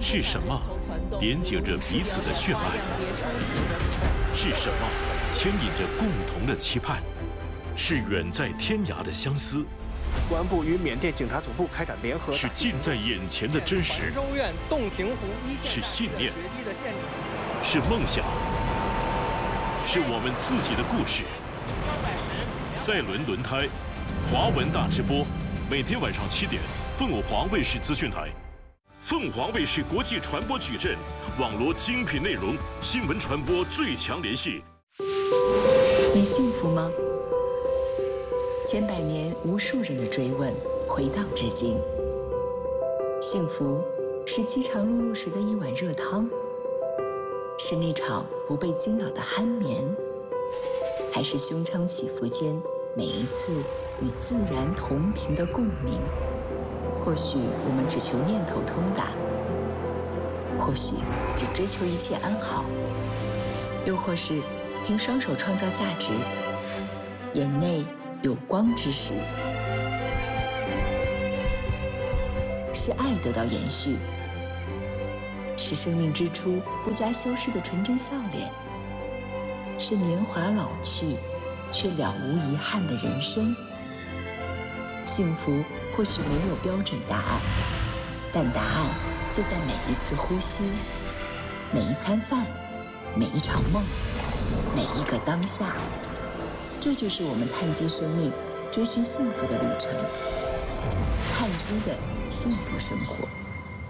是什么连接着彼此的血脉？是什么牵引着共同的期盼？是远在天涯的相思？ 公安部与缅甸警察总部开展联合。 是近在眼前的真实？ 州院洞庭湖一线是信念？是梦想？是我们自己的故事。赛伦轮胎，华文大直播，每天晚上7点，凤凰卫视资讯台。凤凰卫视国际传播矩阵，网罗精品内容，新闻传播最强联系。 你幸福吗？千百年无数人的追问，回荡至今。幸福是饥肠辘辘时的一碗热汤，是那场不被惊扰的酣眠，还是胸腔起伏间每一次与自然同频的共鸣？或许我们只求念头通达，或许只追求一切安好，又或是凭双手创造价值，眼内有光之时，是爱得到延续，是生命之初不加修饰的纯真笑脸，是年华老去却了无遗憾的人生。幸福或许没有标准答案，但答案就在每一次呼吸，每一餐饭，每一场梦，每一个当下。这就是我们碳基生命追寻幸福的旅程，碳基的幸福生活。